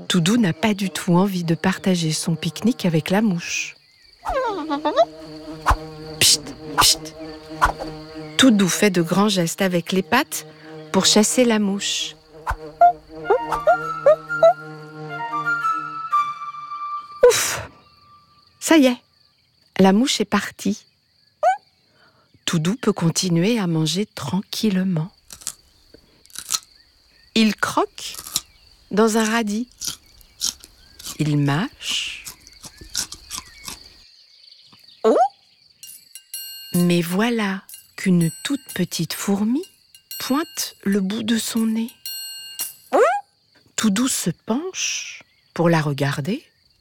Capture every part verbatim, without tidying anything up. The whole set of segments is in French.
Toudou n'a pas du tout envie de partager son pique-nique avec la mouche. Psst, psst. Toudou fait de grands gestes avec les pattes pour chasser la mouche. Ouf! Ça y est, la mouche est partie. Toudou peut continuer à manger tranquillement. Il croque dans un radis. Il mâche. Mais voilà qu'une toute petite fourmi pointe le bout de son nez. Toudou se penche pour la regarder.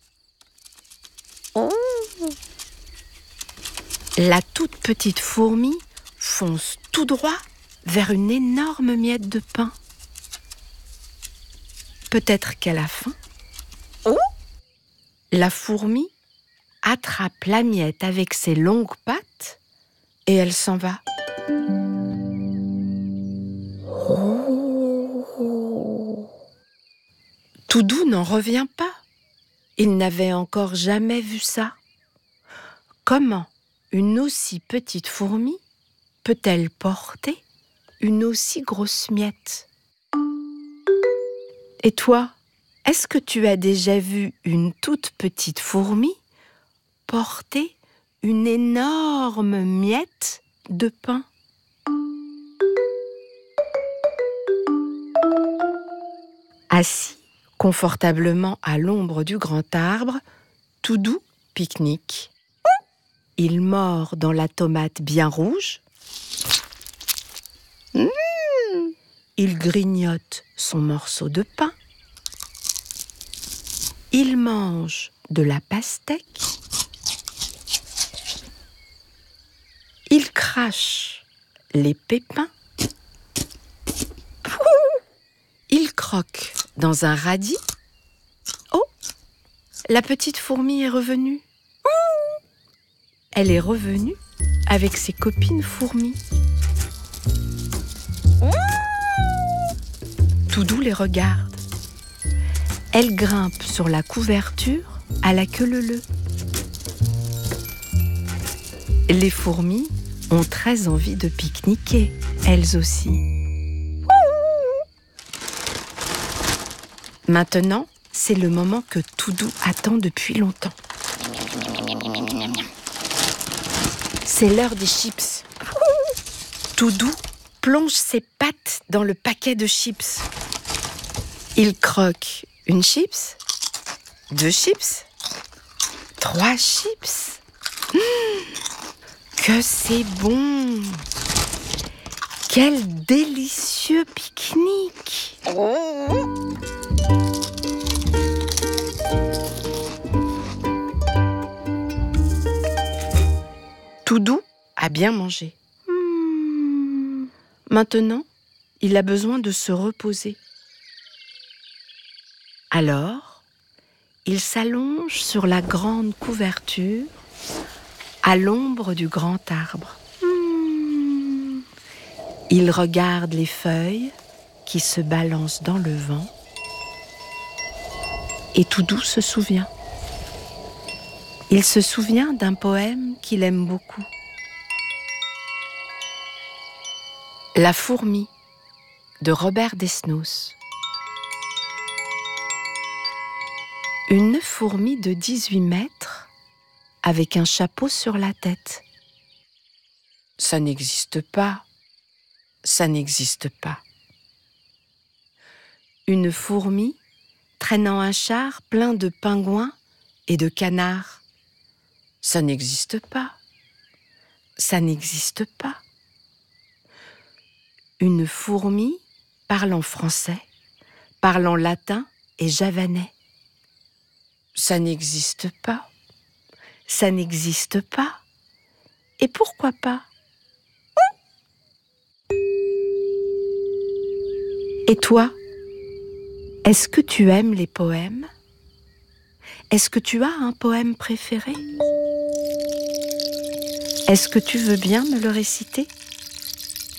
La toute petite fourmi fonce tout droit vers une énorme miette de pain. Peut-être qu'elle a faim. La fourmi attrape la miette avec ses longues pattes et elle s'en va. Toudou n'en revient pas. Il n'avait encore jamais vu ça. Comment une aussi petite fourmi peut-elle porter une aussi grosse miette? Et toi, est-ce que tu as déjà vu une toute petite fourmi porter une énorme miette de pain? Assis confortablement à l'ombre du grand arbre, Toudou pique-nique. Il mord dans la tomate bien rouge. Mmh. Il grignote son morceau de pain. Il mange de la pastèque. Il crache les pépins. Il croque dans un radis. Oh, la petite fourmi est revenue. Elle est revenue avec ses copines fourmis. Toudou les regarde. Elle grimpe sur la couverture à la queue leu-leu. Les fourmis ont très envie de pique-niquer, elles aussi. Maintenant, c'est le moment que Toudou attend depuis longtemps. C'est l'heure des chips. Toudou plonge ses pattes dans le paquet de chips. Il croque une chips, deux chips, trois chips. Mmh, que c'est bon! Quel délicieux pique-nique! Toudou a bien mangé. Mmh. Maintenant, il a besoin de se reposer. Alors, il s'allonge sur la grande couverture à l'ombre du grand arbre. Mmh. Il regarde les feuilles qui se balancent dans le vent. Et Toudou se souvient. Il se souvient d'un poème qu'il aime beaucoup. La fourmi de Robert Desnos. Une fourmi de dix-huit mètres avec un chapeau sur la tête. Ça n'existe pas. Ça n'existe pas. Une fourmi traînant un char plein de pingouins et de canards. Ça n'existe pas. Ça n'existe pas. Une fourmi parlant français, parlant latin et javanais. Ça n'existe pas. Ça n'existe pas. Et pourquoi pas? Et toi, est-ce que tu aimes les poèmes? Est-ce que tu as un poème préféré? Est-ce que tu veux bien me le réciter ?